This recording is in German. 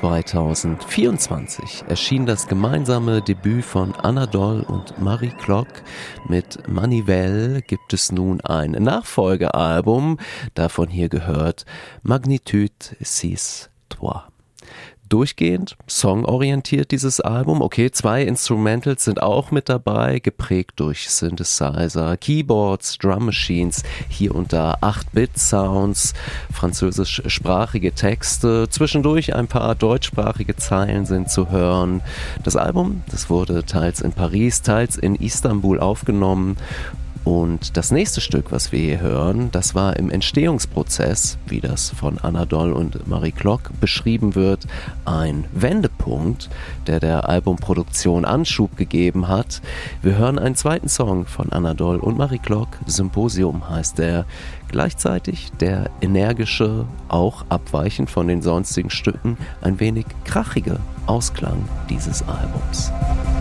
2024 erschien das gemeinsame Debüt von Anadol und Marie Clock. Mit Manivelle gibt es nun ein Nachfolgealbum, davon hier gehört Magnitude 6-3. Durchgehend songorientiert dieses Album. Okay, 2 Instrumentals sind auch mit dabei, geprägt durch Synthesizer, Keyboards, Drum Machines, hier und da 8-Bit-Sounds, französischsprachige Texte, zwischendurch ein paar deutschsprachige Zeilen sind zu hören. Das Album, das wurde teils in Paris, teils in Istanbul aufgenommen. Und das nächste Stück, was wir hier hören, das war im Entstehungsprozess, wie das von Anadol und Marie Clock beschrieben wird, ein Wendepunkt, der Albumproduktion Anschub gegeben hat. Wir hören einen zweiten Song von Anadol und Marie Clock, Symposium heißt der, gleichzeitig der energische, auch abweichend von den sonstigen Stücken, ein wenig krachige Ausklang dieses Albums.